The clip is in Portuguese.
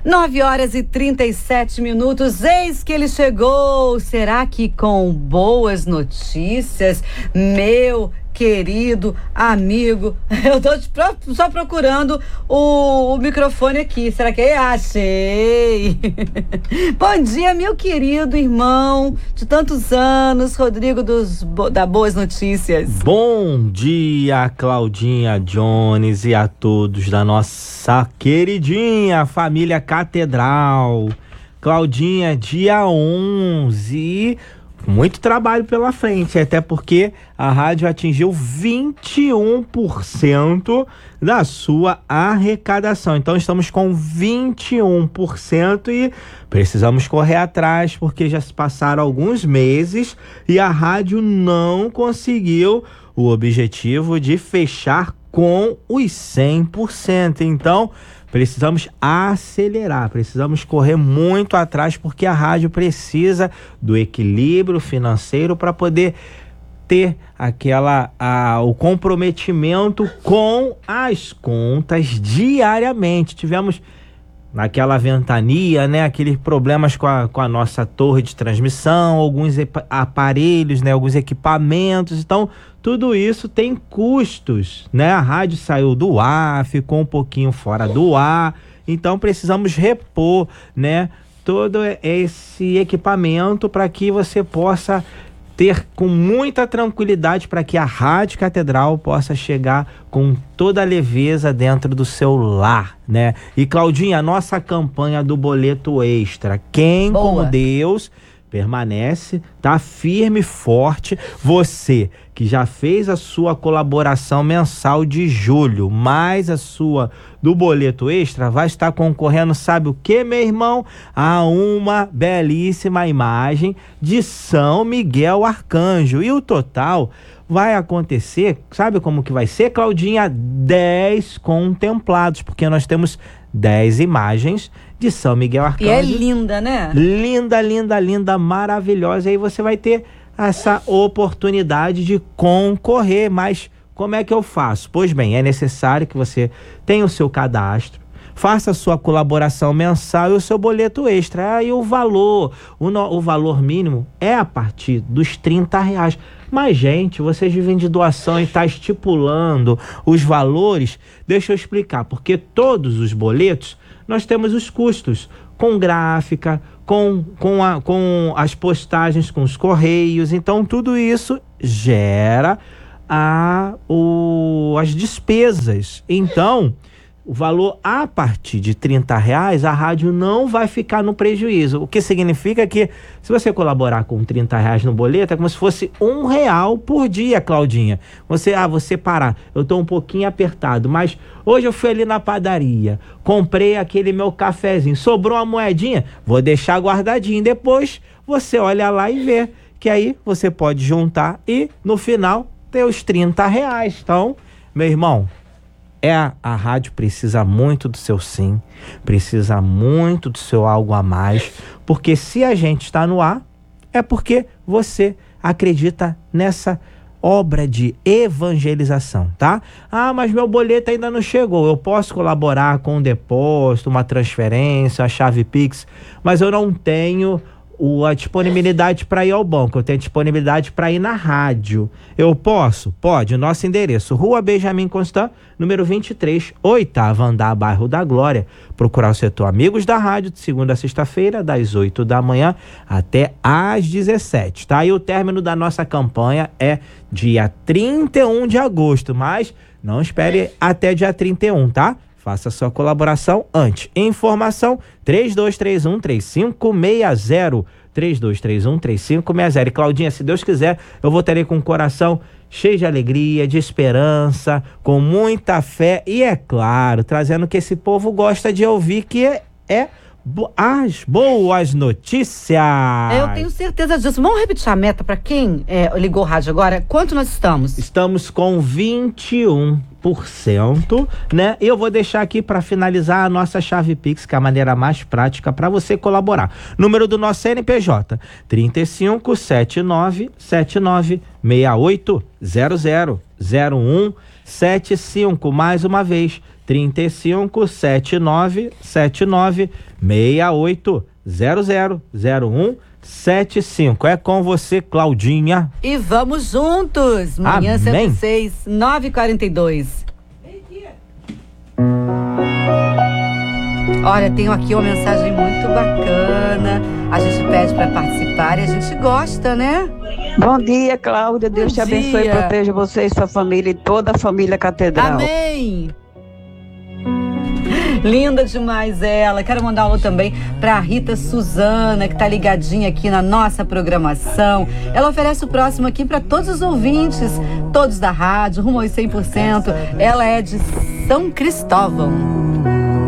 9h37, eis que ele chegou. Será que com boas notícias, meu querido amigo? Eu tô só procurando o microfone aqui. Será que é? Achei! Bom dia, meu querido irmão de tantos anos, Rodrigo da Boas Notícias. Bom dia, Claudinha Jones, e a todos da nossa queridinha família Catedral. Claudinha, dia 11, muito trabalho pela frente, até porque a rádio atingiu 21% da sua arrecadação. Então estamos com 21% e precisamos correr atrás, porque já se passaram alguns meses e a rádio não conseguiu o objetivo de fechar com os 100%. Então precisamos acelerar, precisamos correr muito atrás, porque a rádio precisa do equilíbrio financeiro para poder ter o comprometimento com as contas diariamente. Tivemos naquela ventania, né, aqueles problemas com a nossa torre de transmissão, alguns aparelhos, né, alguns equipamentos. Então tudo isso tem custos, né? A rádio saiu do ar, ficou um pouquinho fora do ar, então precisamos repor, né, todo esse equipamento para que você possa ter com muita tranquilidade, para que a Rádio Catedral possa chegar com toda a leveza dentro do seu lar, né? E Claudinha, a nossa campanha do boleto extra, quem como Deus permanece, tá firme e forte. Você que já fez a sua colaboração mensal de julho, mais a sua do boleto extra, vai estar concorrendo, sabe o que, meu irmão? A uma belíssima imagem de São Miguel Arcanjo. E o total vai acontecer, sabe como que vai ser, Claudinha? 10 contemplados, porque nós temos 10 imagens de São Miguel Arcanjo. E é linda, né? Linda, linda, linda, maravilhosa. E aí você vai ter essa oportunidade de concorrer. Mas como é que eu faço? Pois bem, é necessário que você tenha o seu cadastro, faça a sua colaboração mensal e o seu boleto extra. Aí o valor mínimo é a partir dos R$30. Mas, gente, vocês vivem de doação e está estipulando os valores. Deixa eu explicar, porque todos os boletos nós temos os custos com gráfica, com as postagens, com os correios. Então tudo isso gera as despesas. Então o valor a partir de R$30, a rádio não vai ficar no prejuízo. O que significa que, se você colaborar com R$30 no boleto, é como se fosse R$1 por dia, Claudinha. Você parar, eu tô um pouquinho apertado, mas hoje eu fui ali na padaria, comprei aquele meu cafezinho, sobrou uma moedinha, vou deixar guardadinho. Depois você olha lá e vê, que aí você pode juntar e no final ter os R$30. Então, meu irmão, a rádio precisa muito do seu sim, precisa muito do seu algo a mais, porque se a gente está no ar, é porque você acredita nessa obra de evangelização, tá? Mas meu boleto ainda não chegou, eu posso colaborar com um depósito, uma transferência, a chave Pix, mas eu não tenho a disponibilidade para ir ao banco, eu tenho disponibilidade para ir na rádio. Eu posso? Pode. O nosso endereço: Rua Benjamin Constant, número 23, 8º andar, bairro da Glória. Procurar o setor Amigos da Rádio, de segunda a sexta-feira, das 8 da manhã até às 17, tá? E o término da nossa campanha é dia 31 de agosto, mas não espere até dia 31, tá? Faça sua colaboração antes. Informação: 3231-3560. 3231-3560. E Claudinha, se Deus quiser, eu voltarei com o coração cheio de alegria, de esperança, com muita fé e, é claro, trazendo o que esse povo gosta de ouvir, que é as boas notícias. Eu tenho certeza disso. Vamos repetir a meta para quem ligou o rádio agora? Quanto nós estamos? Estamos com 21%, né? Eu vou deixar aqui para finalizar a nossa chave Pix, que é a maneira mais prática para você colaborar. Número do nosso CNPJ: 35797968000175. Mais uma vez, 35 79 79 68 000175. É com você, Claudinha. E vamos juntos. Manhã 106, 9h42. Olha, tenho aqui uma mensagem muito bacana. A gente pede para participar e a gente gosta, né? Bom dia, Cláudia. Deus te abençoe e proteja você e sua família e toda a família Catedral. Amém. Linda demais ela. Quero mandar um alô também para a Rita Suzana, que tá ligadinha aqui na nossa programação. Ela oferece o próximo aqui para todos os ouvintes, todos da rádio, rumo aos 100%. Ela é de São Cristóvão.